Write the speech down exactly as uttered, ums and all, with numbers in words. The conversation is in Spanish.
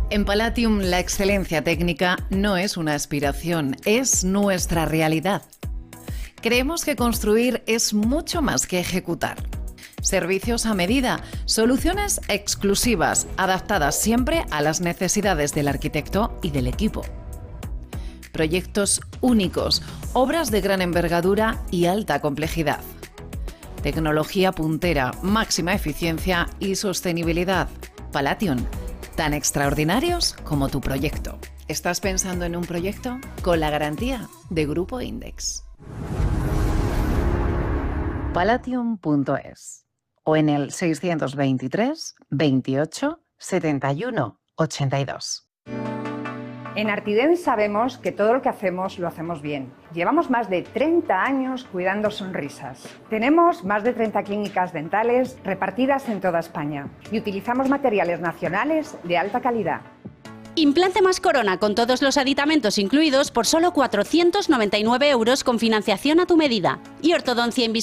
En Palatium, la excelencia técnica no es una aspiración, es nuestra realidad. Creemos que construir es mucho más que ejecutar. Servicios a medida, soluciones exclusivas, adaptadas siempre a las necesidades del arquitecto y del equipo. Proyectos únicos, obras de gran envergadura y alta complejidad. Tecnología puntera, máxima eficiencia y sostenibilidad. Palatium, tan extraordinarios como tu proyecto. ¿Estás pensando en un proyecto? Con la garantía de Grupo Index. Palatium punto es o en el seiscientos veintitrés, veintiocho, setenta y uno, ochenta y dos. En Artident sabemos que todo lo que hacemos lo hacemos bien. Llevamos más de treinta años cuidando sonrisas. Tenemos más de treinta clínicas dentales repartidas en toda España y utilizamos materiales nacionales de alta calidad. Implante más Corona con todos los aditamentos incluidos por solo cuatrocientos noventa y nueve euros con financiación a tu medida. Y ortodoncia Invisalign